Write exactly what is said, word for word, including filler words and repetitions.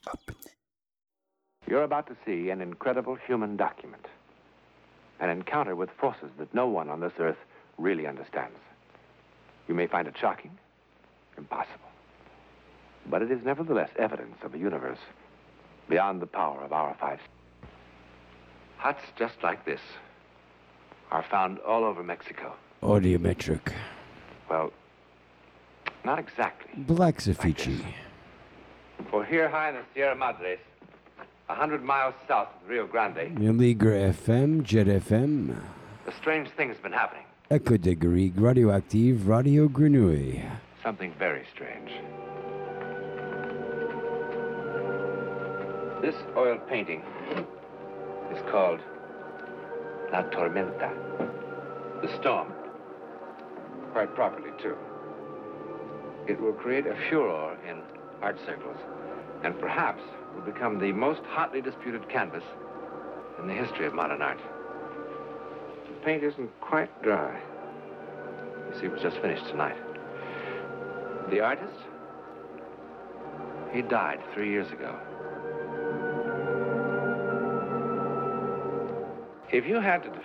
You're about to see an incredible human document. An encounter with forces that no one on this earth really understands. You may find it shocking, impossible. But it is nevertheless evidence of a universe beyond the power of our five. Huts just like this are found all over Mexico. Audiometric. Well, not exactly. Black Safici. Like For here high in the Sierra Madres, a hundred miles south of the Rio Grande, Ligra F M, Jet F M. a strange thing has been happening. Echo de Garrigue, Radioactive, Radio Grenouille. Something very strange. This oil painting is called La Tormenta, the storm. Quite properly, too. It will create a furor in art circles, and perhaps will become the most hotly disputed canvas in the history of modern art. The paint isn't quite dry. You see, it was just finished tonight. The artist, he died three years ago. If you had to